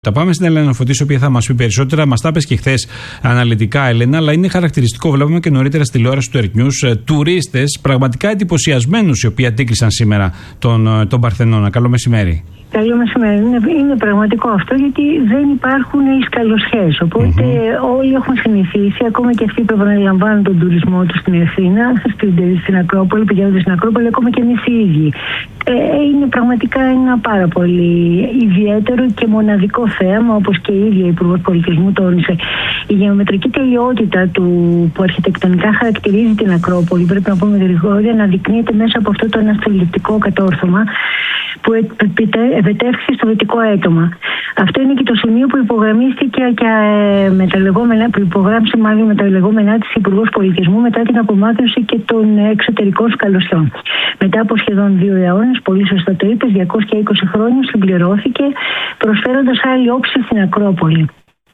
Θα πάμε στην Έλενα Φωτίση, η οποία θα μας πει περισσότερα. Μας τα είπες και χθες αναλυτικά, Έλενα, αλλά είναι χαρακτηριστικό. Βλέπουμε και νωρίτερα στη τηλεόραση του Earth News τουρίστες πραγματικά εντυπωσιασμένους, οι οποίοι αντίκρισαν σήμερα τον Παρθενώνα. Καλό μεσημέρι. Καλό μεσημέρι. Είναι πραγματικό αυτό, γιατί δεν υπάρχουν οι σκαλωσιές. Οπότε όλοι έχουν συνηθίσει, ακόμα και αυτοί που επαναλαμβάνουν τον τουρισμό του στην Αθήνα, στην Ακρόπολη, πηγαίνοντας στην Ακρόπολη, ακόμα και εμείς οι ίδιοι. Είναι πραγματικά ένα πάρα πολύ ιδιαίτερο και μοναδικό θέαμα, όπως και η ίδια η Υπουργός Πολιτισμού τόνισε. Η γεωμετρική τελειότητα που αρχιτεκτονικά χαρακτηρίζει την Ακρόπολη, πρέπει να πούμε γρήγορα, να δεικνύεται μέσα από αυτό το αναστολιπτικό κατόρθωμα που επετεύχθη στο δυτικό έτομα. Αυτό είναι και το σημείο που υπογραμμίστηκε και με τα λεγόμενα, που υπογράψει μάλλον με τα λεγόμενά της Υπουργός Πολιτισμού μετά την απομάκρυνση και των εξωτερικών σκαλωσιών. Μετά από σχεδόν 2 αιώνες, πολύ σωστά το είπες, 220 χρόνια συμπληρώθηκε, προσφέροντας άλλη όψη στην Ακρόπολη.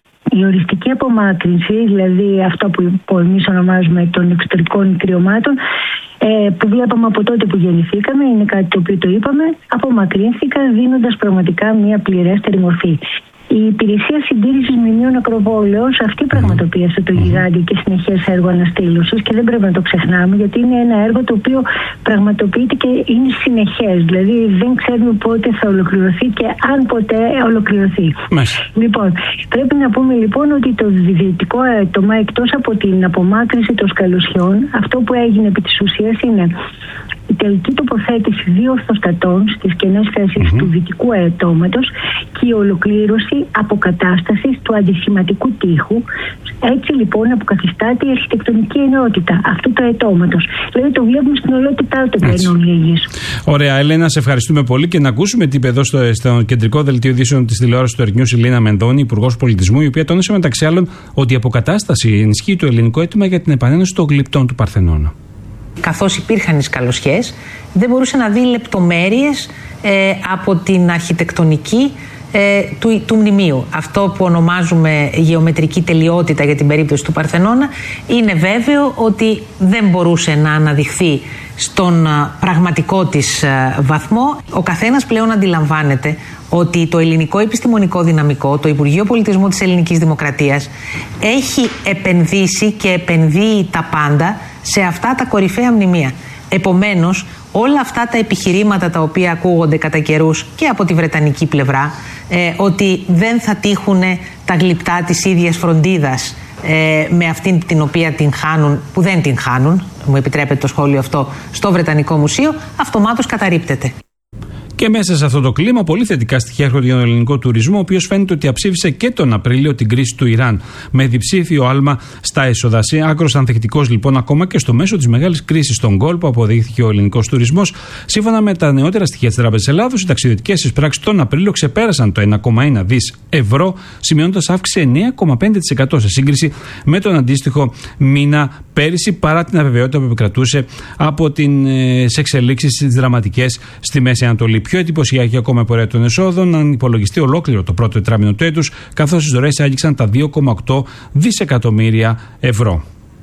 Η οριστική απομάκρυνση, δηλαδή αυτό που εμείς ονομάζουμε των εξωτερικών κρυωμάτων, που βλέπαμε από τότε που γεννηθήκαμε, είναι κάτι το οποίο το είπαμε, απομακρύνθηκαν δίνοντας πραγματικά μια πληρέστερη μορφή. Η Υπηρεσία Συντήρησης Μνημείων Ακροπόλεως αυτή πραγματοποίησε το γιγάντιο και συνεχές έργο αναστήλωσης, και δεν πρέπει να το ξεχνάμε, γιατί είναι ένα έργο το οποίο πραγματοποιείται και είναι συνεχές. Δηλαδή δεν ξέρουμε πότε θα ολοκληρωθεί και αν ποτέ ολοκληρωθεί. Λοιπόν, πρέπει να πούμε λοιπόν ότι το δυτικό έτομα, εκτός από την απομάκρυνση των σκαλωσιών, αυτό που έγινε επί της ουσίας είναι η τελική τοποθέτηση 2 ορθοστατών στις κενές θέσεις του δυτικού αετώματος και η ολοκλήρωση αποκατάστασης του αντισηματικού τοίχου. Έτσι λοιπόν αποκαθιστάται η αρχιτεκτονική ενότητα αυτού του αετώματος. Δηλαδή το βλέπουμε στην ολότητά του εν ολίγης. Ωραία, Έλενα, σε ευχαριστούμε πολύ, και να ακούσουμε τι είπε εδώ στο κεντρικό δελτίο ειδήσεων της τηλεόρασης του Earth News η Λίνα Μενδώνη, Υπουργός Πολιτισμού, η οποία τόνισε μεταξύ άλλων ότι η αποκατάσταση ενισχύει το ελληνικό αίτημα για την επανένωση των γλυπτών του Παρθενώνα. Καθώς υπήρχαν οι σκαλωσιές, δεν μπορούσε να δει λεπτομέρειες από την αρχιτεκτονική του μνημείου. Αυτό που ονομάζουμε γεωμετρική τελειότητα για την περίπτωση του Παρθενώνα, είναι βέβαιο ότι δεν μπορούσε να αναδειχθεί στον πραγματικό της βαθμό. Ο καθένας πλέον αντιλαμβάνεται ότι το ελληνικό επιστημονικό δυναμικό, το Υπουργείο Πολιτισμού της Ελληνικής Δημοκρατίας, έχει επενδύσει και επενδύει τα πάντα σε αυτά τα κορυφαία μνημεία. Επομένως, όλα αυτά τα επιχειρήματα τα οποία ακούγονται κατά καιρούς και από τη βρετανική πλευρά, ότι δεν θα τύχουν τα γλυπτά της ίδιας φροντίδας με αυτήν την οποία την χάνουν, που δεν την χάνουν, μου επιτρέπετε το σχόλιο αυτό, στο Βρετανικό Μουσείο, αυτομάτως καταρρίπτεται. Και μέσα σε αυτό το κλίμα, πολύ θετικά στοιχεία έρχονται για τον ελληνικό τουρισμό, ο οποίος φαίνεται ότι αψήφισε και τον Απρίλιο την κρίση του Ιράν, με διψήφιο άλμα στα έσοδα. Άκρος ανθεκτικός λοιπόν, ακόμα και στο μέσο της μεγάλης κρίσης στον κόλπο, αποδείχθηκε ο ελληνικός τουρισμός. Σύμφωνα με τα νεότερα στοιχεία της Τράπεζας Ελλάδος, οι ταξιδιωτικές εισπράξεις τον Απρίλιο ξεπέρασαν το 1,1 δις ευρώ, σημειώνοντας αύξηση 9,5% σε σύγκριση με τον αντίστοιχο μήνα πέρυσι, παρά την αβεβαιότητα που επικρατούσε από τις εξελίξεις τις δραματικές στη Μέση Ανατολή. Πιο εντυπωσιακή ακόμα η πορεία των εσόδων, αν υπολογιστεί ολόκληρο το πρώτο τετράμινο του έτους, καθώς οι δωρεές άγγιξαν τα 2,8 δισεκατομμύρια ευρώ.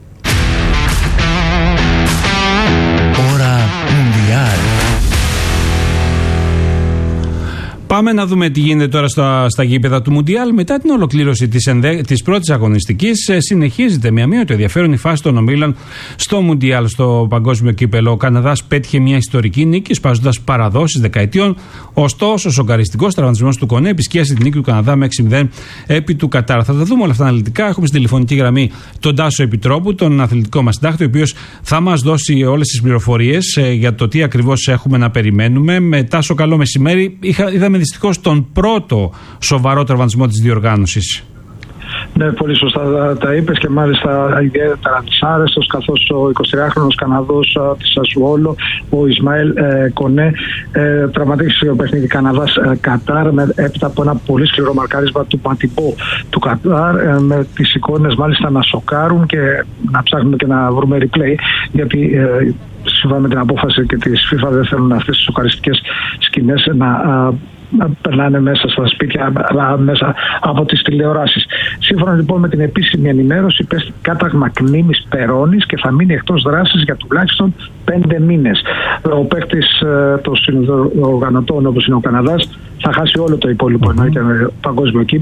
Πάμε να δούμε τι γίνεται τώρα στα γήπεδα του Μουντιάλ. Μετά την ολοκλήρωση της πρώτης αγωνιστικής, συνεχίζεται με αμύωτο ενδιαφέρον η φάση των ομίλων στο Μουντιάλ, στο παγκόσμιο κύπελο. Ο Καναδάς πέτυχε μια ιστορική νίκη, σπάζοντας παραδόσεις δεκαετιών. Ωστόσο, ο σοκαριστικός τραυματισμός του Κονέ επισκίασε την νίκη του Καναδά με 6-0 επί του Κατάρ. Θα τα δούμε όλα αυτά αναλυτικά. Έχουμε στην τηλεφωνική γραμμή τον Τάσο Επιτρόπου, τον αθλητικό μας συντάκτη, ο οποίος θα μας δώσει όλες τις πληροφορίες για το τι ακριβώς έχουμε να περιμένουμε. Με Τάσο, καλό μεσημέρι. Είδαμε δυστυχώς τον πρώτο σοβαρό τραυματισμό της διοργάνωσης. Ναι, πολύ σωστά τα είπες, και μάλιστα ιδιαίτερα δυσάρεστος, καθώς ο 23χρονος Καναδός της Σασουόλο, ο Ισμαήλ Κονέ, τραυματίστηκε στο παιχνίδι Καναδάς-Κατάρ έπειτα από ένα πολύ σκληρό μαρκάρισμα του Πατιμπό του Κατάρ, με τις εικόνες μάλιστα να σοκάρουν και να ψάχνουμε και να βρούμε replay, γιατί σύμφωνα με την απόφαση και της FIFA δεν θέλουν αυτές τις σοκαριστικές σκηνές να περνάνε μέσα στα σπίτια, μέσα από τις τηλεοράσεις. Σύμφωνα λοιπόν με την επίσημη ενημέρωση, πέστη κάταγμα κνήμης περώνης και θα μείνει εκτός δράσης για τουλάχιστον 5 μήνες. Ο παίκτης των συνοργανωτών, όπως είναι ο Καναδάς, θα χάσει όλο το υπόλοιπο παγκόσμιο κύπελλο.